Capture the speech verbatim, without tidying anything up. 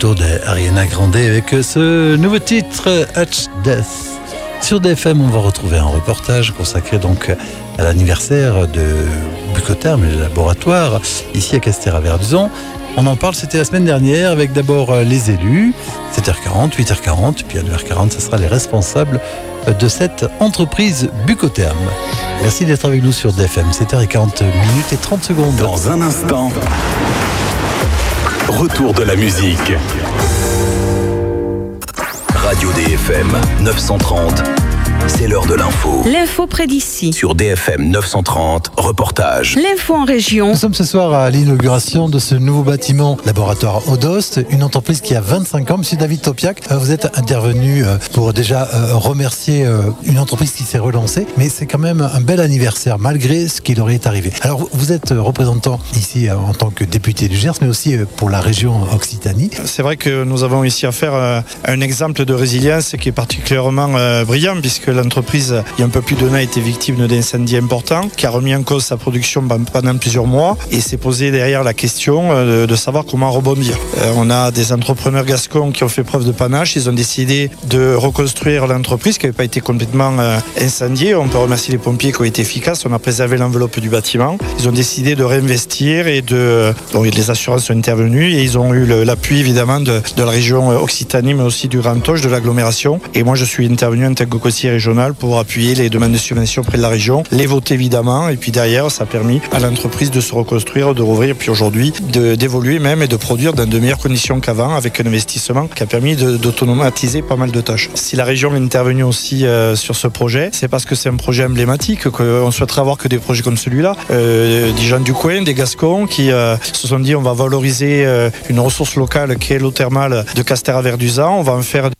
retour d'Ariana Grande avec ce nouveau titre, Hutch Death. Sur D F M, on va retrouver un reportage consacré donc à l'anniversaire de Bucotherm, le laboratoire, ici à Castéra-Verduzan. On en parle, c'était la semaine dernière, avec d'abord les élus, sept heures quarante, huit heures quarante, puis à neuf heures quarante, ce sera les responsables de cette entreprise Bucotherm. Merci d'être avec nous sur D F M, sept heures quarante minutes et trente secondes. Dans un instant, retour de la musique. Radio D F M neuf cent trente, c'est l'heure de l'info. L'info près d'ici. Sur D F M neuf cent trente, reportage. L'info en région. Nous sommes ce soir à l'inauguration de ce nouveau bâtiment laboratoire Odost, une entreprise qui a vingt-cinq ans. Monsieur David Topiak, vous êtes intervenu pour déjà remercier une entreprise qui s'est relancée, mais c'est quand même un bel anniversaire malgré ce qui leur est arrivé. Alors vous êtes représentant ici en tant que député du Gers, mais aussi pour la région Occitanie. C'est vrai que nous avons ici à faire un exemple de résilience qui est particulièrement brillant, puisque l'entreprise, il y a un peu plus d'un an, a été victime d'incendies importants, qui a remis en cause sa production pendant plusieurs mois, et s'est posé derrière la question de savoir comment rebondir. On a des entrepreneurs gascons qui ont fait preuve de panache, ils ont décidé de reconstruire l'entreprise qui n'avait pas été complètement incendiée. On peut remercier les pompiers qui ont été efficaces, on a préservé l'enveloppe du bâtiment. Ils ont décidé de réinvestir et de... Bon, les assurances sont intervenues et ils ont eu l'appui évidemment de, de la région Occitanie, mais aussi du Grand Auge, de l'agglomération. Et moi je suis intervenu en tant que conseiller régional pour appuyer les demandes de subvention auprès de la région, les voter évidemment, et puis derrière ça a permis à l'entreprise de se reconstruire, de rouvrir, puis aujourd'hui de, d'évoluer même et de produire dans de meilleures conditions qu'avant, avec un investissement qui a permis de, d'automatiser pas mal de tâches. Si la région est intervenue aussi euh, sur ce projet, c'est parce que c'est un projet emblématique, qu'on souhaiterait avoir que des projets comme celui-là, euh, des gens du coin, des Gascons qui euh, se sont dit on va valoriser euh, une ressource locale qui est l'eau thermale de Castéra-Verduzan, on va en faire